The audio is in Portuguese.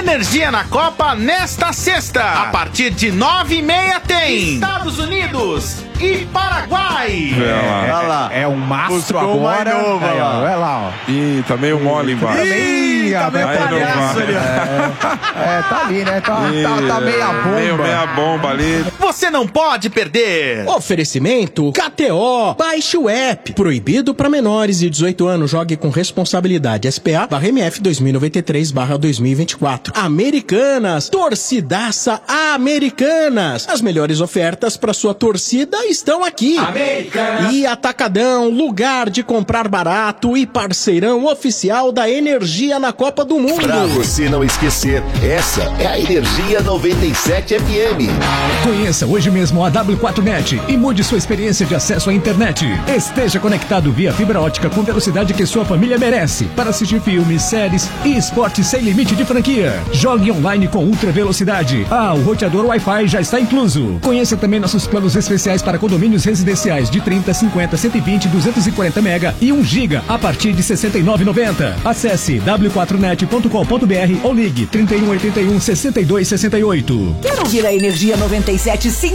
Energia na Copa nesta sexta. A partir de 9h30 tem Estados Unidos e Paraguai. Olha lá. É um mastro buscou agora. mais novo, Olha lá, ó. Ih, tá meio mole embaixo. Ih, tá meio palhaço ali. tá ali, né? Tá meia bomba. Meia bomba ali. Você não pode perder. Oferecimento KTO. Baixe o app. Proibido para menores de 18 anos. Jogue com responsabilidade. SPA/MF 2023/2024. Americanas. Torcidaça Americanas. As melhores ofertas para sua torcida estão aqui. Americanas. E Atacadão, lugar de comprar barato e parceirão oficial da Energia na Copa do Mundo. Pra você não esquecer, essa é a Energia 97 FM. Conheça hoje mesmo a W4Net e mude sua experiência de acesso à internet. Esteja conectado via fibra ótica com velocidade que sua família merece para assistir filmes, séries e esportes sem limite de franquia. Jogue online com ultra velocidade. O roteador Wi-Fi já está incluso. Conheça também nossos planos especiais para condomínios residenciais de 30, 50, 120, 240 mega e 1 giga a partir de R$ 69,90. Acesse w4net.com.br ou ligue 3181 6268. Quer ouvir a Energia 97